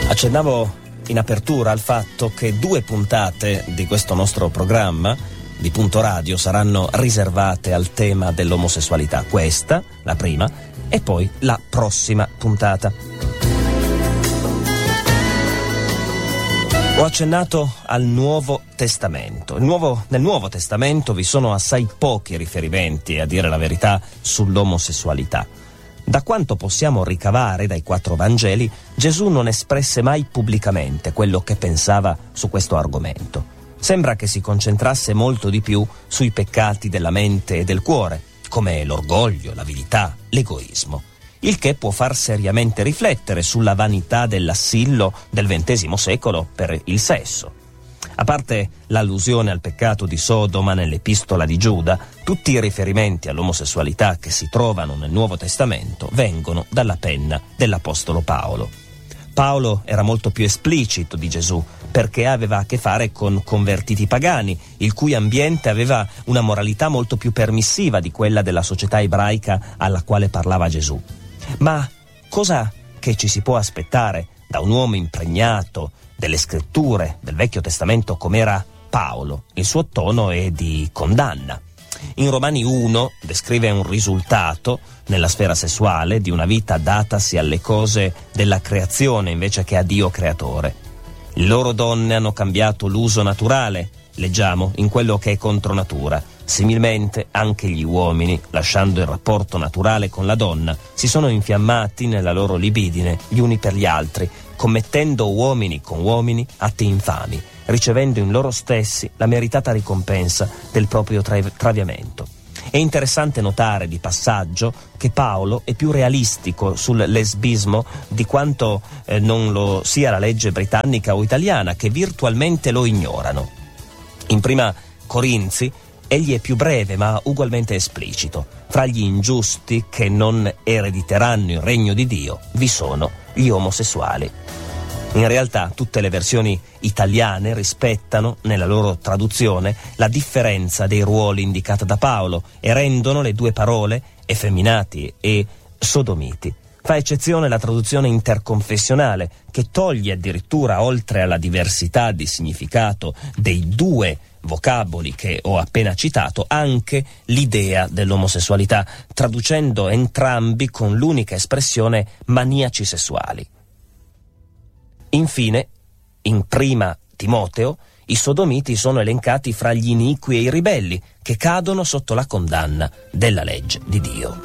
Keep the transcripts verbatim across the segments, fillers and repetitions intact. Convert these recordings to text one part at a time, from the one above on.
Accennavo in apertura al fatto che due puntate di questo nostro programma di Punto Radio saranno riservate al tema dell'omosessualità. Questa, la prima, e poi la prossima puntata. Ho accennato al Nuovo Testamento. Il nuovo, nel Nuovo Testamento vi sono assai pochi riferimenti, a dire la verità, sull'omosessualità. Da quanto possiamo ricavare dai quattro Vangeli, Gesù non espresse mai pubblicamente quello che pensava su questo argomento. Sembra che si concentrasse molto di più sui peccati della mente e del cuore, come l'orgoglio, l'avidità, l'egoismo, il che può far seriamente riflettere sulla vanità dell'assillo del ventesimo secolo per il sesso. A parte l'allusione al peccato di Sodoma nell'Epistola di Giuda, tutti i riferimenti all'omosessualità che si trovano nel Nuovo Testamento vengono dalla penna dell'Apostolo Paolo. Paolo era molto più esplicito di Gesù perché aveva a che fare con convertiti pagani, il cui ambiente aveva una moralità molto più permissiva di quella della società ebraica alla quale parlava Gesù. Ma cosa che ci si può aspettare da un uomo impregnato delle scritture del Vecchio Testamento come era Paolo? Il suo tono è di condanna. In Romani uno descrive un risultato nella sfera sessuale di una vita datasi alle cose della creazione invece che a Dio creatore. Le loro donne hanno cambiato l'uso naturale, leggiamo, in quello che è contro natura. Similmente anche gli uomini, lasciando il rapporto naturale con la donna, si sono infiammati nella loro libidine gli uni per gli altri, commettendo uomini con uomini atti infami, ricevendo in loro stessi la meritata ricompensa del proprio tra- traviamento. È interessante notare di passaggio che Paolo è più realistico sul lesbismo di quanto eh, non lo sia la legge britannica o italiana, che virtualmente lo ignorano. In prima Corinzi egli è più breve ma ugualmente esplicito. Fra gli ingiusti che non erediteranno il regno di Dio vi sono gli omosessuali. In realtà tutte le versioni italiane rispettano, nella loro traduzione, la differenza dei ruoli indicata da Paolo e rendono le due parole, effeminati e sodomiti. Fa eccezione la traduzione interconfessionale, che toglie addirittura, oltre alla diversità di significato dei due vocaboli che ho appena citato, anche l'idea dell'omosessualità, traducendo entrambi con l'unica espressione maniaci sessuali. Infine, in prima Timoteo, i sodomiti sono elencati fra gli iniqui e i ribelli che cadono sotto la condanna della legge di Dio.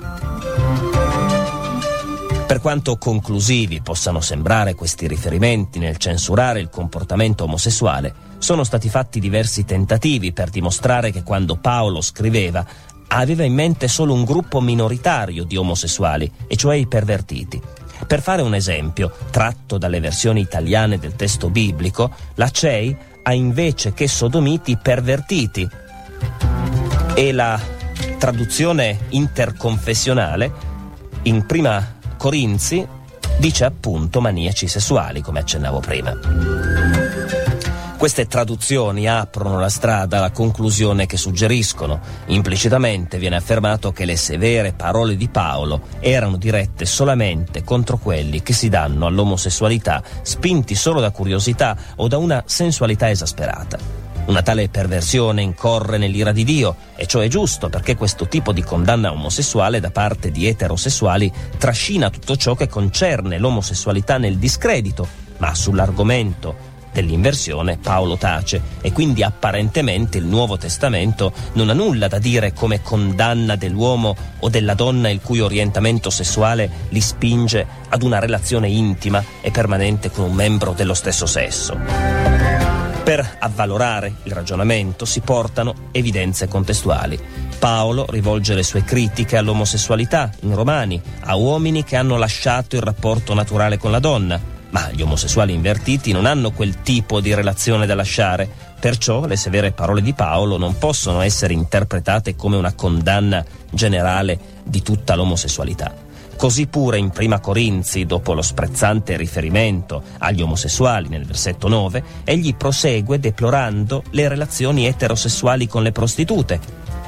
Per quanto conclusivi possano sembrare questi riferimenti nel censurare il comportamento omosessuale, sono stati fatti diversi tentativi per dimostrare che quando Paolo scriveva aveva in mente solo un gruppo minoritario di omosessuali, e cioè i pervertiti. Per fare un esempio, tratto dalle versioni italiane del testo biblico, la C E I ha invece che sodomiti pervertiti, e la traduzione interconfessionale in prima Corinzi dice appunto maniaci sessuali, come accennavo prima. Queste traduzioni aprono la strada alla conclusione che suggeriscono. Implicitamente viene affermato che le severe parole di Paolo erano dirette solamente contro quelli che si danno all'omosessualità, spinti solo da curiosità o da una sensualità esasperata. Una tale perversione incorre nell'ira di Dio, e ciò è giusto perché questo tipo di condanna omosessuale da parte di eterosessuali trascina tutto ciò che concerne l'omosessualità nel discredito, ma sull'argomento dell'inversione Paolo tace, e quindi apparentemente il Nuovo Testamento non ha nulla da dire come condanna dell'uomo o della donna il cui orientamento sessuale li spinge ad una relazione intima e permanente con un membro dello stesso sesso. Per avvalorare il ragionamento si portano evidenze contestuali. Paolo rivolge le sue critiche all'omosessualità in Romani a uomini che hanno lasciato il rapporto naturale con la donna, ma gli omosessuali invertiti non hanno quel tipo di relazione da lasciare, perciò le severe parole di Paolo non possono essere interpretate come una condanna generale di tutta l'omosessualità. Così pure in prima Corinzi, dopo lo sprezzante riferimento agli omosessuali nel versetto nove, egli prosegue deplorando le relazioni eterosessuali con le prostitute.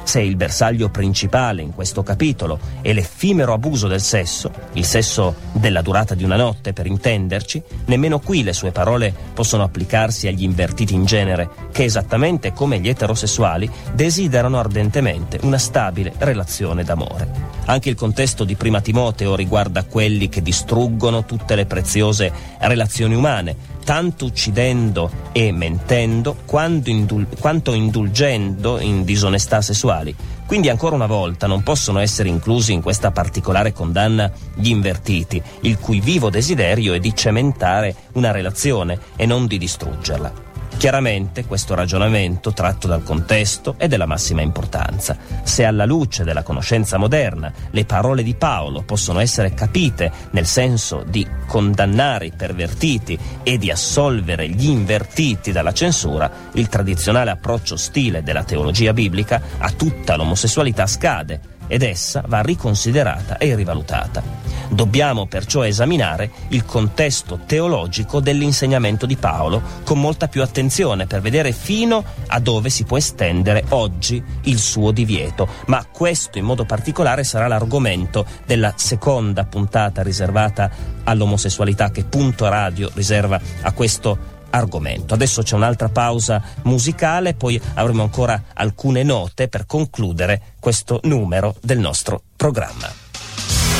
Se il bersaglio principale in questo capitolo è l'effimero abuso del sesso, il sesso della durata di una notte per intenderci, nemmeno qui le sue parole possono applicarsi agli invertiti in genere, che esattamente come gli eterosessuali desiderano ardentemente una stabile relazione d'amore. Anche il contesto di Prima Timoteo riguarda quelli che distruggono tutte le preziose relazioni umane, tanto uccidendo e mentendo quanto, indul- quanto indulgendo in disonestà sessuali. Quindi ancora una volta non possono essere inclusi in questa particolare condanna gli invertiti, il cui vivo desiderio è di cementare una relazione e non di distruggerla. Chiaramente questo ragionamento, tratto dal contesto, è della massima importanza. Se alla luce della conoscenza moderna le parole di Paolo possono essere capite nel senso di condannare i pervertiti e di assolvere gli invertiti dalla censura, il tradizionale approccio ostile della teologia biblica a tutta l'omosessualità scade ed essa va riconsiderata e rivalutata. Dobbiamo perciò esaminare il contesto teologico dell'insegnamento di Paolo con molta più attenzione per vedere fino a dove si può estendere oggi il suo divieto, ma questo in modo particolare sarà l'argomento della seconda puntata riservata all'omosessualità che Punto Radio riserva a questo argomento. Adesso c'è un'altra pausa musicale, poi avremo ancora alcune note per concludere questo numero del nostro programma.